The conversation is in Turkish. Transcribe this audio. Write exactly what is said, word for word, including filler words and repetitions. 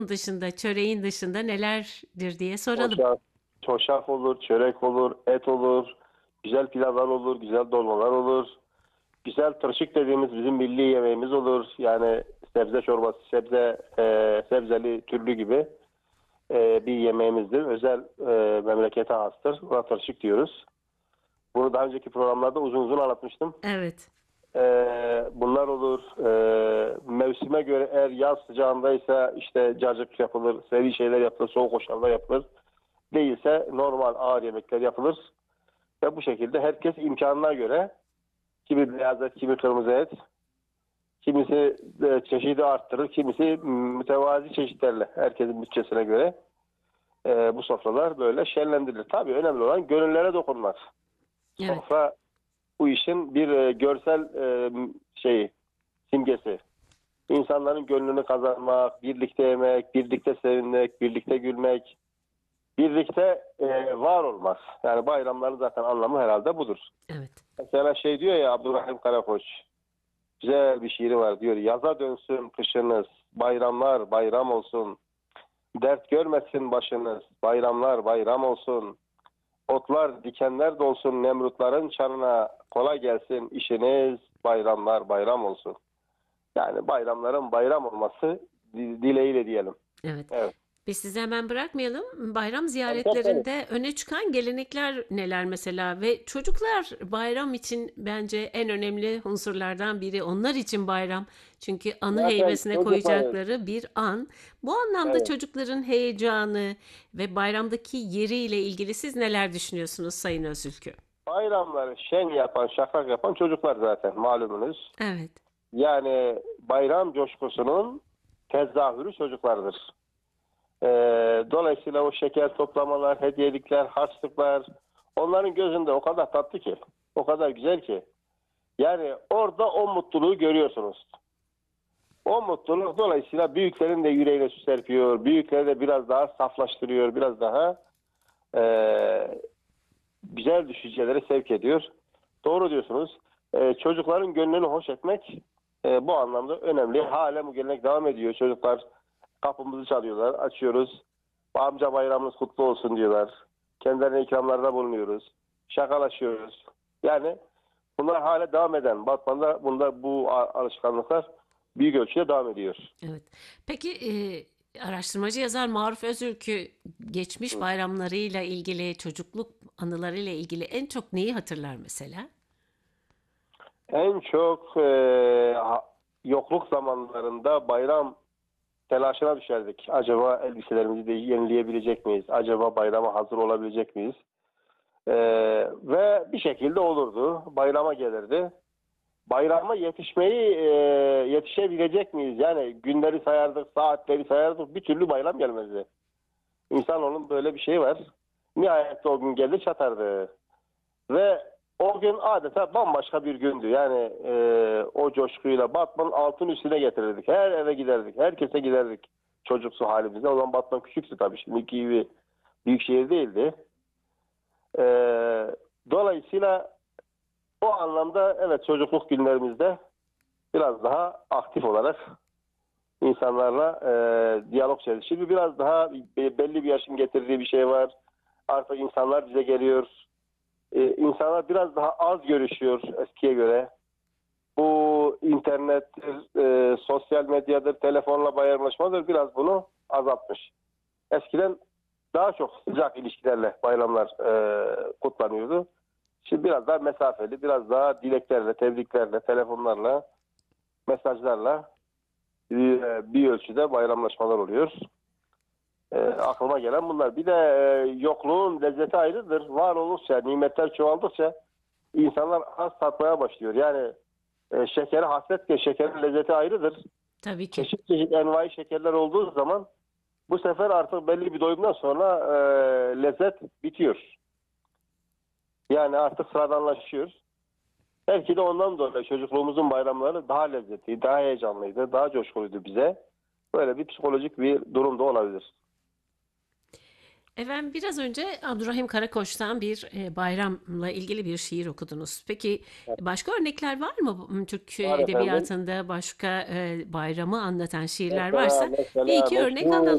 dışında, çöreğin dışında nelerdir diye soralım. Hoşaf, hoşaf olur, çörek olur, et olur, güzel pilavlar olur, güzel dolmalar olur. Güzel tırşık dediğimiz bizim milli yemeğimiz olur. Yani sebze çorbası, sebze e, sebzeli türlü gibi e, bir yemeğimizdir. Özel e, memlekete hastır. Buna tırşık diyoruz. Bunu daha önceki programlarda uzun uzun anlatmıştım. Evet, E, bunlar olur. E, mevsime göre eğer yaz sıcağındaysa işte cacık yapılır, seri şeyler yapılır, soğuk hoşaflar yapılır. Değilse normal ağır yemekler yapılır. Ve bu şekilde herkes imkanına göre kimi beyaz et, kimi kırmızı et, kimisi e, çeşidi arttırır, kimisi mütevazi çeşitlerle herkesin bütçesine göre e, bu sofralar böyle şenlendirilir. Tabii önemli olan gönüllere dokunmak. evet. Sofra bu işin bir e, görsel e, şeyi, simgesi. İnsanların gönlünü kazanmak, birlikte yemek, birlikte sevinmek, birlikte gülmek, birlikte e, var olmak. Yani bayramların zaten anlamı herhalde budur. Evet. Mesela şey diyor ya Abdurrahim Karakoç, güzel bir şiiri var diyor. Yaza dönsün kışınız, bayramlar bayram olsun. Dert görmesin başınız, bayramlar bayram olsun. Otlar dikenler dolsun Nemrutların çanına. Kolay gelsin işiniz, bayramlar bayram olsun. Yani bayramların bayram olması di- dileğiyle diyelim. Evet. Evet. Biz sizi hemen bırakmayalım. Bayram Tabii, tabii, tabii. ziyaretlerinde öne çıkan gelenekler neler mesela? Ve çocuklar bayram için bence en önemli unsurlardan biri. Onlar için bayram. Çünkü anı Zaten heybesine çocukların, koyacakları bir an. Bu anlamda evet, çocukların heyecanı ve bayramdaki yeriyle ilgili siz neler düşünüyorsunuz Sayın Özülkü? bayramları şen yapan, şakrak yapan çocuklar zaten malumunuz. Evet. Yani bayram coşkusunun tezahürü çocuklardır. Ee, dolayısıyla o şeker toplamalar, hediyelikler, harçlıklar onların gözünde o kadar tatlı ki, o kadar güzel ki. Yani orada o mutluluğu görüyorsunuz. O mutluluk dolayısıyla büyüklerin de yüreğine su serpiyor, büyükleri de biraz daha saflaştırıyor, biraz daha e, güzel düşüncelere sevk ediyor. Doğru diyorsunuz. Ee, çocukların gönlünü hoş etmek e, bu anlamda önemli. Halen bu gelenek devam ediyor. Çocuklar kapımızı çalıyorlar, açıyoruz. Amca bayramınız kutlu olsun diyorlar. Kendilerine ikramlarda bulunuyoruz. Şakalaşıyoruz. Yani bunlar hala devam eden. Batman'da bunda bu a- alışkanlıklar büyük ölçüde devam ediyor. Evet. Peki e, araştırmacı yazar Maruf Özülkü geçmiş bayramlarıyla ilgili, çocukluk anılarıyla ilgili en çok neyi hatırlar mesela? En çok e, ha- yokluk zamanlarında bayram telaşına düşerdik. Acaba elbiselerimizi de yenileyebilecek miyiz? Acaba bayrama hazır olabilecek miyiz? Ee, ve bir şekilde olurdu. Bayrama gelirdi. Bayrama yetişmeyi e, yetişebilecek miyiz? Yani günleri sayardık, saatleri sayardık. Bir türlü bayram gelmezdi. İnsanoğlunun böyle bir şey var. Nihayet o gün geldi çatardı. Ve o gün adeta bambaşka bir gündü. Yani e, o coşkuyla Batman'ın altın üstüne getirirdik. Her eve giderdik. Herkese giderdik. Çocuksu halimizde. O zaman Batman küçüktü tabii. Şimdiki gibi büyük şehir değildi. E, dolayısıyla o anlamda evet çocukluk günlerimizde biraz daha aktif olarak insanlarla e, diyalog içerisinde. Şimdi biraz daha be- belli bir yaşın getirdiği bir şey var. Artık insanlar bize geliyor. Ee, insanlar biraz daha az görüşüyor eskiye göre. Bu internettir, e, sosyal medyadır, telefonla bayramlaşmadır biraz bunu azaltmış. Eskiden daha çok sıcak ilişkilerle bayramlar e, kutlanıyordu. Şimdi biraz daha mesafeli, biraz daha dileklerle, tebriklerle, telefonlarla, mesajlarla e, bir ölçüde bayramlaşmalar oluyor. E, aklıma gelen bunlar. Bir de e, yokluğun lezzeti ayrıdır. Var olursa, nimetler çoğaldıkça insanlar az tatmaya başlıyor. Yani e, şekere hasretken şekerin lezzeti ayrıdır. Tabii ki. Çeşit çeşit envai şekerler olduğu zaman bu sefer artık belli bir doyumdan sonra e, lezzet bitiyor. Yani artık sıradanlaşıyor. Belki de ondan dolayı çocukluğumuzun bayramları daha lezzetli, daha heyecanlıydı, daha coşkuluydu bize. Böyle bir psikolojik bir durum da olabilir. Efendim biraz önce Abdurrahim Karakoç'tan bir e, bayramla ilgili bir şiir okudunuz. Peki başka örnekler var mı? Bu- Türk Var efendim. edebiyatında başka e, bayramı anlatan şiirler Mesela varsa bir mesela iki örnek meşhur alalım.